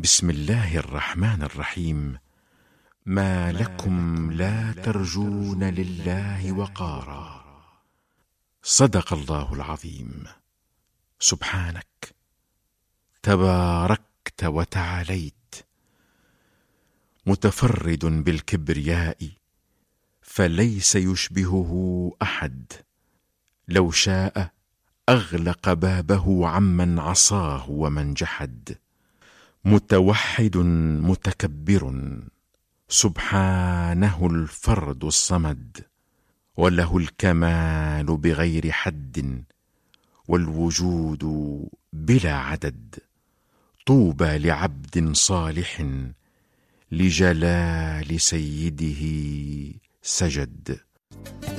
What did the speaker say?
بسم الله الرحمن الرحيم. ما لكم لا ترجون لله وقارا. صدق الله العظيم. سبحانك، تباركت وتعاليت، متفرد بالكبرياء، فليس يشبهه أحد. لو شاء أغلق بابه عمن عصاه ومن جحد. متوحد متكبر، سبحانه الفرد الصمد، وله الكمال بغير حد، والوجود بلا عدد. طوبى لعبد صالح لجلال سيده سجد.